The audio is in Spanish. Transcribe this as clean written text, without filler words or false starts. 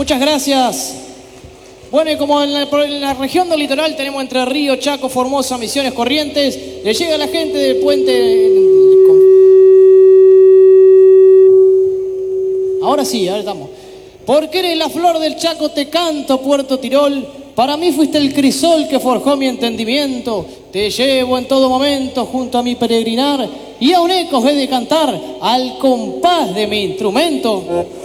Muchas gracias. Bueno, y como en la región del litoral tenemos Entre Ríos, Chaco, Formosa, Misiones, Corrientes, le llega a la gente del puente... Ahora sí, ahora estamos. Porque eres la flor del Chaco, te canto, Puerto Tirol. Para mí fuiste el crisol que forjó mi entendimiento. Te llevo en todo momento junto a mi peregrinar y a un eco he de cantar al compás de mi instrumento.